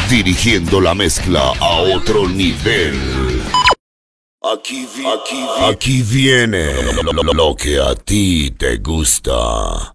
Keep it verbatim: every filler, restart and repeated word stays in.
dirigiendo la mezcla a otro nivel. Aquí, vi- aquí, vi- aquí viene lo, lo- lo que a ti te gusta.